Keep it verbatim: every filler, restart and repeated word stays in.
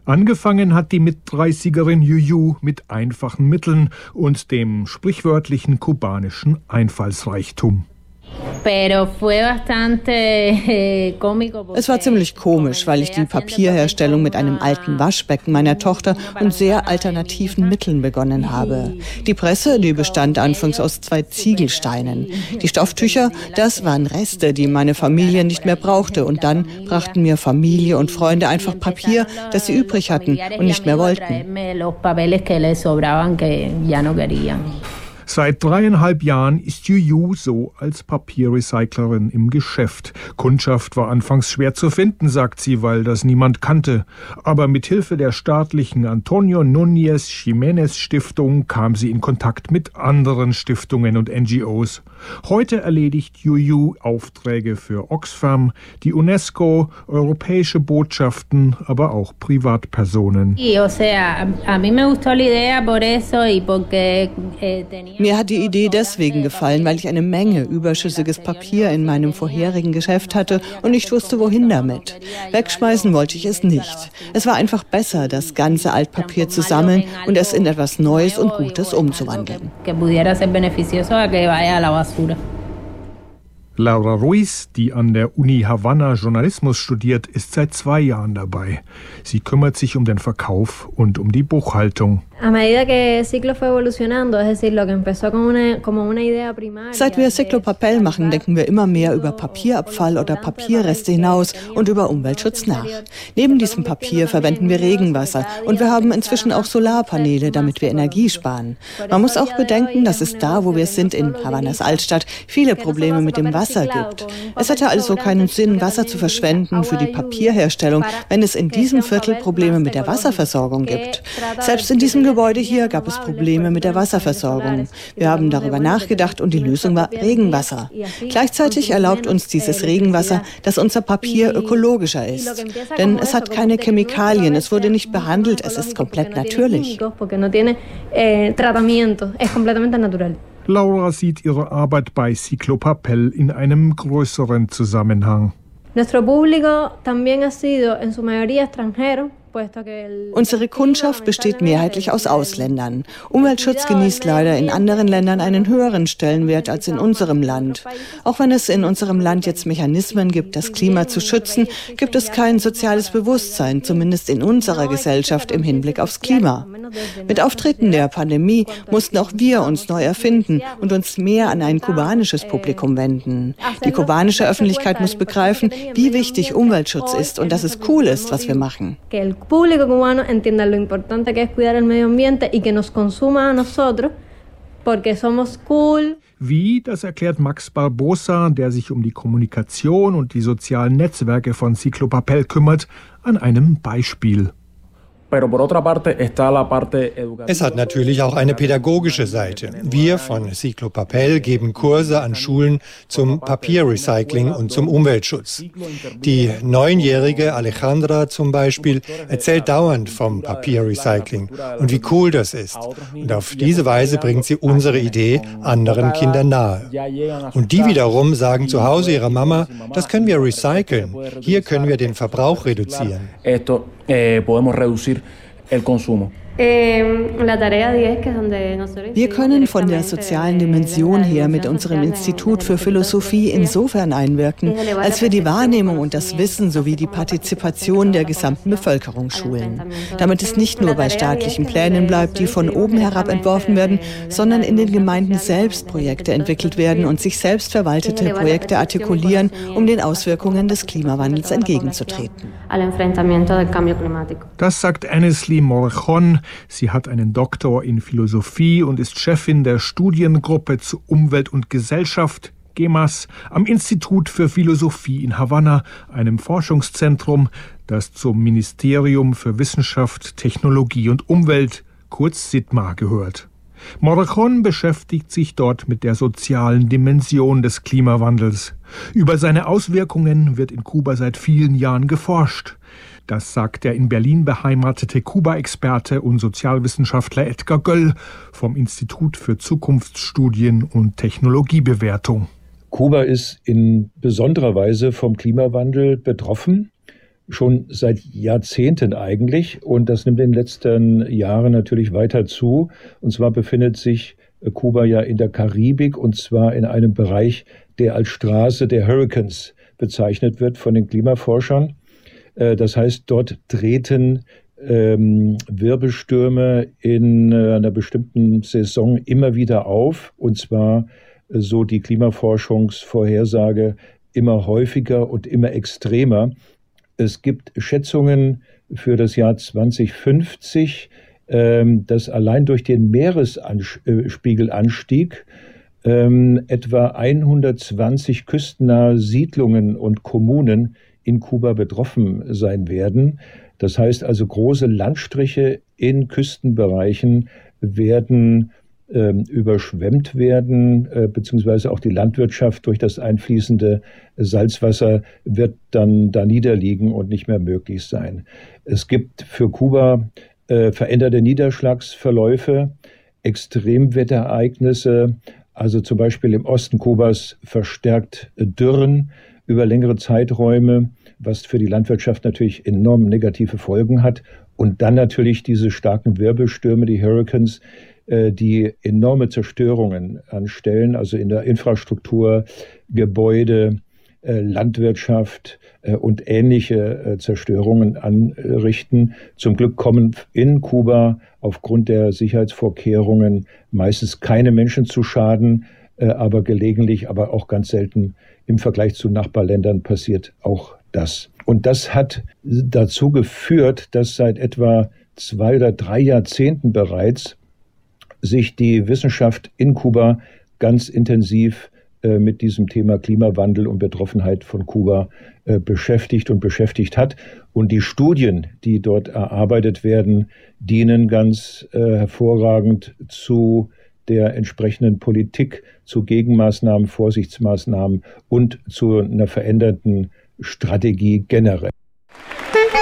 Angefangen hat die Mitdreißigerin Juju mit einfachen Mitteln und dem sprichwörtlichen kubanischen Einfallsreichtum. Es war ziemlich komisch, weil ich die Papierherstellung mit einem alten Waschbecken meiner Tochter und sehr alternativen Mitteln begonnen habe. Die Presse, die bestand anfangs aus zwei Ziegelsteinen. Die Stofftücher, das waren Reste, die meine Familie nicht mehr brauchte. Und dann brachten mir Familie und Freunde einfach Papier, das sie übrig hatten und nicht mehr wollten. Seit dreieinhalb Jahren ist Juju so als Papierrecyclerin im Geschäft. Kundschaft war anfangs schwer zu finden, sagt sie, weil das niemand kannte. Aber mit Hilfe der staatlichen Antonio Núñez Jiménez Stiftung kam sie in Kontakt mit anderen Stiftungen und N G Os. Heute erledigt Juju Aufträge für Oxfam, die UNESCO, europäische Botschaften, aber auch Privatpersonen. Mir hat die Idee deswegen gefallen, weil ich eine Menge überschüssiges Papier in meinem vorherigen Geschäft hatte und nicht wusste, wohin damit. Wegschmeißen wollte ich es nicht. Es war einfach besser, das ganze Altpapier zu sammeln und es in etwas Neues und Gutes umzuwandeln. Laura Ruiz, die an der Uni Havanna Journalismus studiert, ist seit zwei Jahren dabei. Sie kümmert sich um den Verkauf und um die Buchhaltung. Seit wir Cyclopapel machen, denken wir immer mehr über Papierabfall oder Papierreste hinaus und über Umweltschutz nach. Neben diesem Papier verwenden wir Regenwasser und wir haben inzwischen auch Solarpaneele, damit wir Energie sparen. Man muss auch bedenken, dass es da, wo wir sind, in Havannas Altstadt, viele Probleme mit dem Wasser gibt. Es hätte also keinen Sinn, Wasser zu verschwenden für die Papierherstellung, wenn es in diesem Viertel Probleme mit der Wasserversorgung gibt. Selbst in diesem Gebäude hier gab es Probleme mit der Wasserversorgung. Wir haben darüber nachgedacht und die Lösung war Regenwasser. Gleichzeitig erlaubt uns dieses Regenwasser, dass unser Papier ökologischer ist. Denn es hat keine Chemikalien, es wurde nicht behandelt, es ist komplett natürlich. Laura sieht ihre Arbeit bei Cyclopapel in einem größeren Zusammenhang. Nuestro público también ha sido en su mayoría extranjero. Unsere Kundschaft besteht mehrheitlich aus Ausländern. Umweltschutz genießt leider in anderen Ländern einen höheren Stellenwert als in unserem Land. Auch wenn es in unserem Land jetzt Mechanismen gibt, das Klima zu schützen, gibt es kein soziales Bewusstsein, zumindest in unserer Gesellschaft im Hinblick aufs Klima. Mit Auftreten der Pandemie mussten auch wir uns neu erfinden und uns mehr an ein kubanisches Publikum wenden. Die kubanische Öffentlichkeit muss begreifen, wie wichtig Umweltschutz ist und dass es cool ist, was wir machen. Público cubano entienda lo importante que es cuidar el medio ambiente y que nos consuma a nosotros porque somos cool. Wie, das erklärt Max Barbosa, der sich um die Kommunikation und die sozialen Netzwerke von Cyclopapel kümmert, an einem Beispiel. Es hat natürlich auch eine pädagogische Seite. Wir von Cyclopapel geben Kurse an Schulen zum Papierrecycling und zum Umweltschutz. Die neunjährige Alejandra zum Beispiel erzählt dauernd vom Papierrecycling und wie cool das ist. Und auf diese Weise bringt sie unsere Idee anderen Kindern nahe. Und die wiederum sagen zu Hause ihrer Mama, das können wir recyceln. Hier können wir den Verbrauch reduzieren. El consumo. Wir können von der sozialen Dimension her mit unserem Institut für Philosophie insofern einwirken, als wir die Wahrnehmung und das Wissen sowie die Partizipation der gesamten Bevölkerung schulen. Damit es nicht nur bei staatlichen Plänen bleibt, die von oben herab entworfen werden, sondern in den Gemeinden selbst Projekte entwickelt werden und sich selbst verwaltete Projekte artikulieren, um den Auswirkungen des Klimawandels entgegenzutreten. Das sagt Annesley Morjon. Sie hat einen Doktor in Philosophie und ist Chefin der Studiengruppe zu Umwelt und Gesellschaft, GEMAS, am Institut für Philosophie in Havanna, einem Forschungszentrum, das zum Ministerium für Wissenschaft, Technologie und Umwelt, kurz SITMA, gehört. Morjon beschäftigt sich dort mit der sozialen Dimension des Klimawandels. Über seine Auswirkungen wird in Kuba seit vielen Jahren geforscht. Das sagt der in Berlin beheimatete Kuba-Experte und Sozialwissenschaftler Edgar Göll vom Institut für Zukunftsstudien und Technologiebewertung. Kuba ist in besonderer Weise vom Klimawandel betroffen. schon seit Jahrzehnten eigentlich. Und das nimmt in den letzten Jahren natürlich weiter zu. Und zwar befindet sich Kuba ja in der Karibik, und zwar in einem Bereich, der als Straße der Hurricanes bezeichnet wird von den Klimaforschern. Das heißt, dort treten ähm, Wirbelstürme in äh, einer bestimmten Saison immer wieder auf, und zwar, äh, so die Klimaforschungsvorhersage, immer häufiger und immer extremer. Es gibt Schätzungen für das Jahr zwanzig fünfzig, ähm, dass allein durch den Meeresspiegelanstieg ähm, etwa hundertzwanzig küstennahe Siedlungen und Kommunen in Kuba betroffen sein werden. Das heißt also, große Landstriche in Küstenbereichen werden äh, überschwemmt werden, äh, beziehungsweise auch die Landwirtschaft durch das einfließende Salzwasser wird dann da niederliegen und nicht mehr möglich sein. Es gibt für Kuba äh, veränderte Niederschlagsverläufe, Extremwetterereignisse, also zum Beispiel im Osten Kubas verstärkt Dürren über längere Zeiträume, was für die Landwirtschaft natürlich enorm negative Folgen hat. Und dann natürlich diese starken Wirbelstürme, die Hurricanes, die enorme Zerstörungen anstellen, also in der Infrastruktur, Gebäude, Landwirtschaft und ähnliche Zerstörungen anrichten. Zum Glück kommen in Kuba aufgrund der Sicherheitsvorkehrungen meistens keine Menschen zu Schaden, aber gelegentlich, aber auch ganz selten im Vergleich zu Nachbarländern passiert auch das. Und das hat dazu geführt, dass seit etwa zwei oder drei Jahrzehnten bereits sich die Wissenschaft in Kuba ganz intensiv äh, mit diesem Thema Klimawandel und Betroffenheit von Kuba äh, beschäftigt und beschäftigt hat. Und die Studien, die dort erarbeitet werden, dienen ganz äh, hervorragend zu der entsprechenden Politik, zu Gegenmaßnahmen, Vorsichtsmaßnahmen und zu einer veränderten Strategie generell.